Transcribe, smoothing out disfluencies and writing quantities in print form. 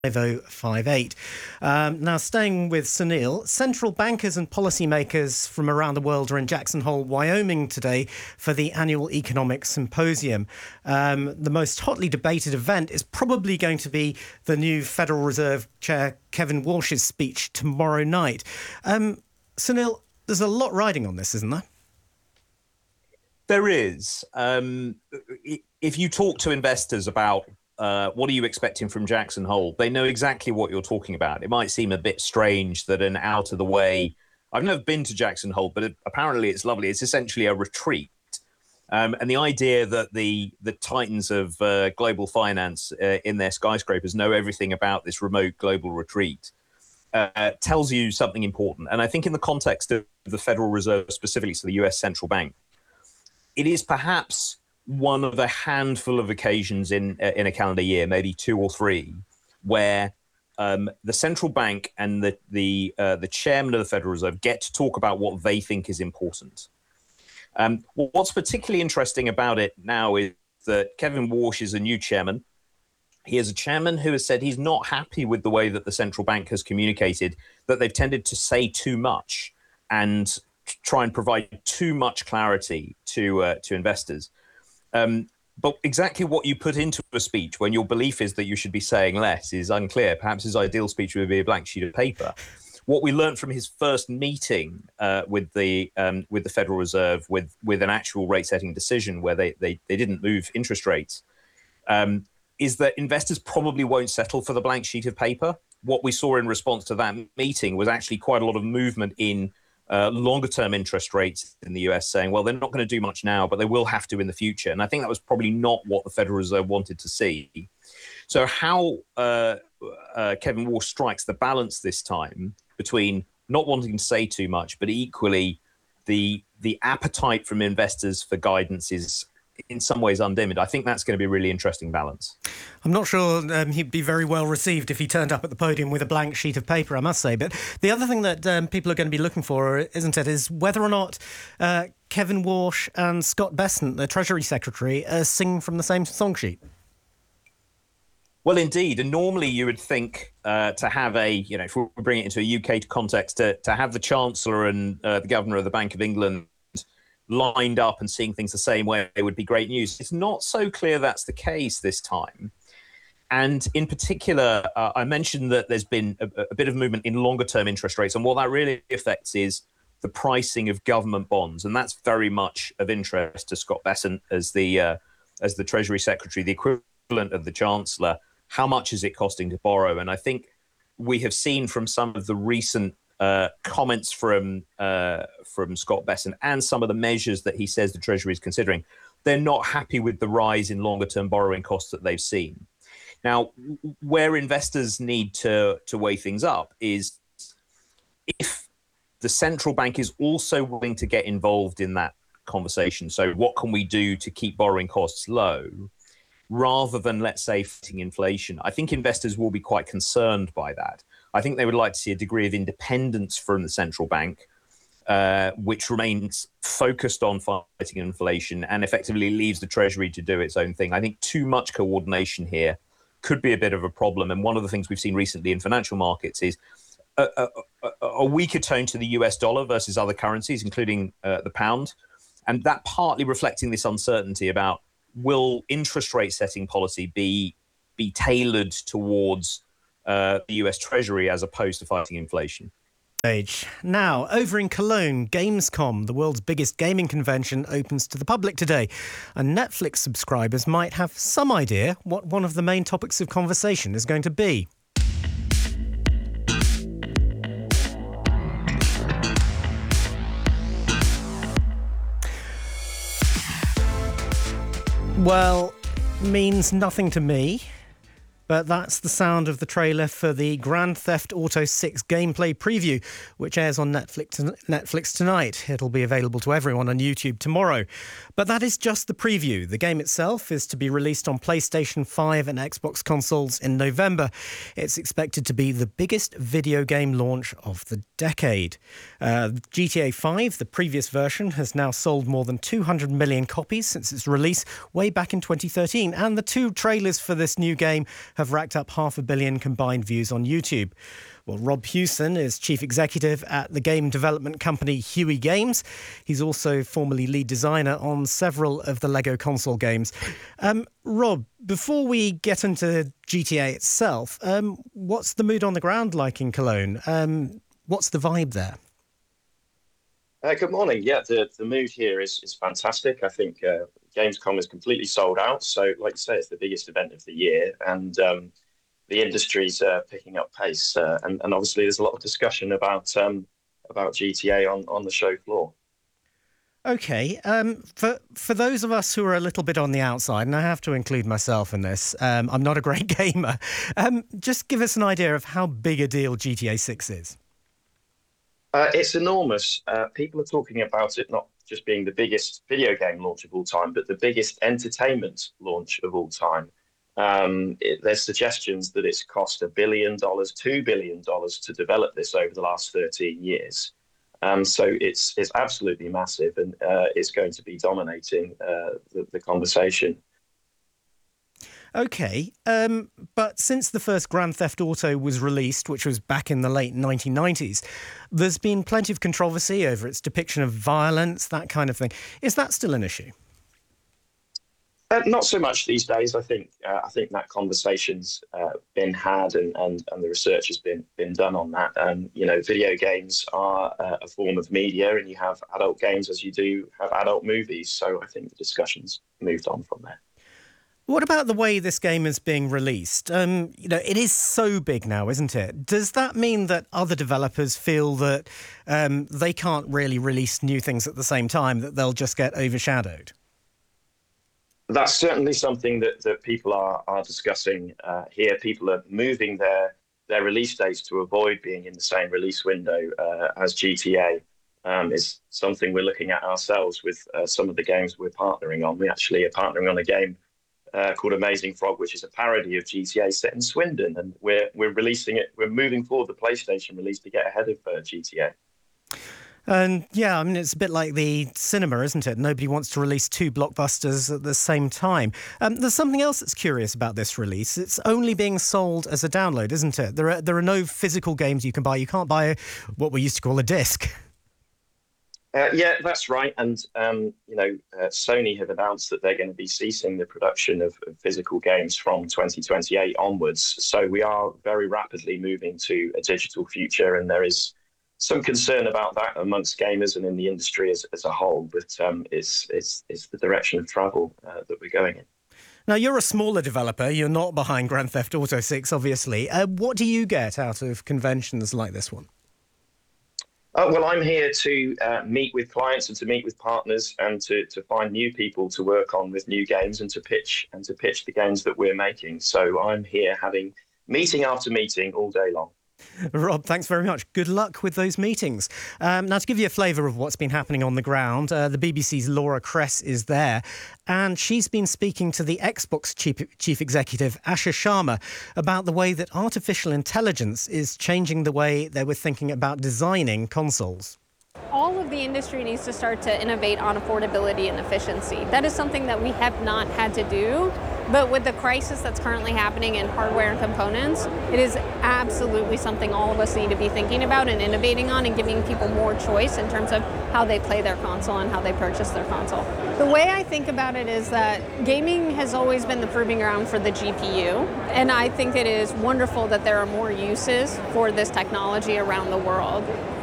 5058. Now, staying with Sunil, central bankers and policymakers from around the world are in Jackson Hole, Wyoming today for the annual Economic Symposium. The most hotly debated event is probably going to be the new Federal Reserve Chair Kevin Walsh's speech tomorrow night. Sunil, there's a lot riding on this, isn't there? There is. If you talk to investors about what are you expecting from Jackson Hole, they know exactly what you're talking about. It might seem a bit strange that an out-of-the-way... I've never been to Jackson Hole, but apparently it's lovely. It's essentially a retreat. And the idea that the titans of global finance in their skyscrapers know everything about this remote global retreat tells you something important. And I think in the context of the Federal Reserve, specifically to the US Central Bank, it is perhaps one of a handful of occasions in a calendar year, maybe two or three, where the central bank and the chairman of the Federal Reserve get to talk about what they think is important. What's particularly interesting about it now is that Kevin Walsh is a new chairman. He is a chairman who has said he's not happy with the way that the central bank has communicated, that they've tended to say too much and try and provide too much clarity to investors. But exactly what you put into a speech when your belief is that you should be saying less is unclear. Perhaps his ideal speech would be a blank sheet of paper. What we learned from his first meeting with the Federal Reserve, with an actual rate-setting decision where they didn't move interest rates, is that investors probably won't settle for the blank sheet of paper. What we saw in response to that meeting was actually quite a lot of movement in longer-term interest rates in the US, saying, well, they're not going to do much now, but they will have to in the future. And I think that was probably not what the Federal Reserve wanted to see. So how Kevin Walsh strikes the balance this time between not wanting to say too much, but equally the appetite from investors for guidance is in some ways undimmed. I think that's going to be a really interesting balance. I'm not sure he'd be very well received if he turned up at the podium with a blank sheet of paper, I must say. But the other thing that people are going to be looking for, isn't it, is whether or not Kevin Walsh and Scott Bessent, the Treasury Secretary, are singing from the same song sheet. Well, indeed. And normally you would think to have if we bring it into a UK context, to have the Chancellor and the Governor of the Bank of England lined up and seeing things the same way would be great news. It's not so clear that's the case this time. And in particular, I mentioned that there's been a bit of movement in longer term interest rates. And what that really affects is the pricing of government bonds. And that's very much of interest to Scott Bessent as the Treasury Secretary, the equivalent of the Chancellor. How much is it costing to borrow? And I think we have seen from some of the recent comments from Scott Bessent and some of the measures that he says the Treasury is considering, they're not happy with the rise in longer-term borrowing costs that they've seen. Now, where investors need to weigh things up is if the central bank is also willing to get involved in that conversation. So what can we do to keep borrowing costs low, rather than, let's say, fighting inflation? I think investors will be quite concerned by that. I think they would like to see a degree of independence from the central bank, which remains focused on fighting inflation and effectively leaves the Treasury to do its own thing. I think too much coordination here could be a bit of a problem. And one of the things we've seen recently in financial markets is a weaker tone to the US dollar versus other currencies, including the pound. And that partly reflecting this uncertainty about will interest rate setting policy be tailored towards the US Treasury as opposed to fighting inflation. Now, over in Cologne, Gamescom, the world's biggest gaming convention, opens to the public today. And Netflix subscribers might have some idea what one of the main topics of conversation is going to be. Well, means nothing to me. But that's the sound of the trailer for the Grand Theft Auto 6 gameplay preview, which airs on Netflix tonight. It'll be available to everyone on YouTube tomorrow. But that is just the preview. The game itself is to be released on PlayStation 5 and Xbox consoles in November. It's expected to be the biggest video game launch of the decade. GTA 5, the previous version, has now sold more than 200 million copies since its release way back in 2013. And the two trailers for this new game have racked up 500 million combined views on YouTube. Well, Rob Hewson is chief executive at the game development company Huey Games. He's also formerly lead designer on several of the Lego console games. Rob, before we get into GTA itself, what's the mood on the ground like in Cologne? What's the vibe there? Good morning. Yeah, the mood here is fantastic. I think Gamescom is completely sold out. So, like you say, it's the biggest event of the year, and the industry's picking up pace. And obviously, there's a lot of discussion about GTA on the show floor. Okay, for those of us who are a little bit on the outside, and I have to include myself in this, I'm not a great gamer. Just give us an idea of how big a deal GTA 6 is. It's enormous. People are talking about it not just being the biggest video game launch of all time, but the biggest entertainment launch of all time. There's suggestions that it's cost $1 billion, $2 billion to develop this over the last 13 years. So it's absolutely massive, and it's going to be dominating the conversation. Okay, but since the first Grand Theft Auto was released, which was back in the late 1990s, there's been plenty of controversy over its depiction of violence, that kind of thing. Is that still an issue? Not so much these days. I think that conversation's been had, and the research has been done on that. Video games are a form of media, and you have adult games as you do have adult movies. So I think the discussion's moved on from there. What about the way this game is being released? It is so big now, isn't it? Does that mean that other developers feel that they can't really release new things at the same time, that they'll just get overshadowed? That's certainly something that people are discussing here. People are moving their release dates to avoid being in the same release window as GTA. Is something we're looking at ourselves with some of the games we're partnering on. We actually are partnering on a game called Amazing Frog, which is a parody of GTA set in Swindon, and we're releasing it. We're moving forward the PlayStation release to get ahead of GTA. And yeah, I mean, it's a bit like the cinema, isn't it? Nobody wants to release two blockbusters at the same time. There's something else that's curious about this release. It's only being sold as a download, isn't it? There are no physical games you can buy. You can't buy what we used to call a disc. Yeah, that's right. And, Sony have announced that they're going to be ceasing the production of physical games from 2028 onwards. So we are very rapidly moving to a digital future, and there is some concern about that amongst gamers and in the industry as a whole. But it's the direction of travel that we're going in. Now, you're a smaller developer. You're not behind Grand Theft Auto 6, obviously. What do you get out of conventions like this one? Well, I'm here to meet with clients and to meet with partners and to find new people to work on with new games and to pitch the games that we're making. So I'm here having meeting after meeting all day long. Rob, thanks very much. Good luck with those meetings. Now, to give you a flavour of what's been happening on the ground, the BBC's Laura Kress is there, and she's been speaking to the Xbox chief executive, Asher Sharma, about the way that artificial intelligence is changing the way they were thinking about designing consoles. All of the industry needs to start to innovate on affordability and efficiency. That is something that we have not had to do, but with the crisis that's currently happening in hardware and components, it is absolutely something all of us need to be thinking about and innovating on and giving people more choice in terms of how they play their console and how they purchase their console. The way I think about it is that gaming has always been the proving ground for the GPU, and I think it is wonderful that there are more uses for this technology around the world.